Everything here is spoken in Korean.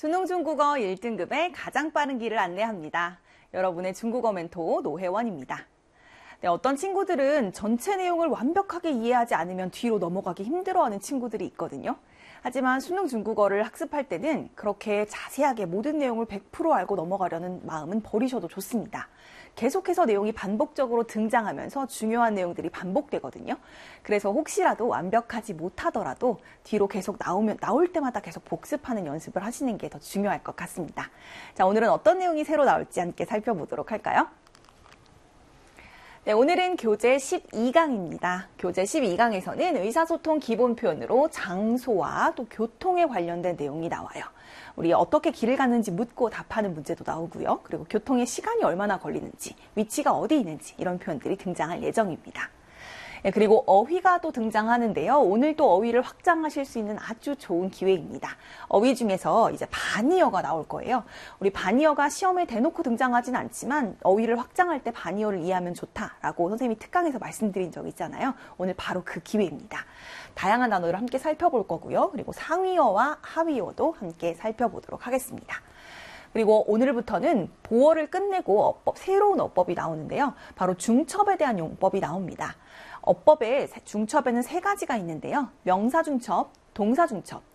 수능 중국어 1등급의 가장 빠른 길을 안내합니다. 여러분의 중국어 멘토 노혜원입니다. 네, 어떤 친구들은 전체 내용을 완벽하게 이해하지 않으면 뒤로 넘어가기 힘들어하는 친구들이 있거든요. 하지만 수능 중국어를 학습할 때는 그렇게 자세하게 모든 내용을 100% 알고 넘어가려는 마음은 버리셔도 좋습니다. 계속해서 내용이 반복적으로 등장하면서 중요한 내용들이 반복되거든요. 그래서 혹시라도 완벽하지 못하더라도 뒤로 계속 나올 때마다 계속 복습하는 연습을 하시는 게 더 중요할 것 같습니다. 자, 오늘은 어떤 내용이 새로 나올지 함께 살펴보도록 할까요? 네, 오늘은 교재 12강입니다. 교재 12강에서는 의사소통 기본 표현으로 장소와 또 교통에 관련된 내용이 나와요. 우리 어떻게 길을 갔는지 묻고 답하는 문제도 나오고요. 그리고 교통에 시간이 얼마나 걸리는지, 위치가 어디 있는지 이런 표현들이 등장할 예정입니다. 네, 그리고 어휘가 또 등장하는데요. 오늘 또 어휘를 확장하실 수 있는 아주 좋은 기회입니다. 어휘 중에서 이제 반의어가 나올 거예요. 우리 반의어가 시험에 대놓고 등장하진 않지만 어휘를 확장할 때 반의어를 이해하면 좋다라고 선생님이 특강에서 말씀드린 적 있잖아요. 오늘 바로 그 기회입니다. 다양한 단어를 함께 살펴볼 거고요. 그리고 상위어와 하위어도 함께 살펴보도록 하겠습니다. 그리고 오늘부터는 보어를 끝내고 새로운 어법이 나오는데요. 바로 중첩에 대한 용법이 나옵니다. 어법에 중첩에는 세 가지가 있는데요. 명사중첩, 동사중첩,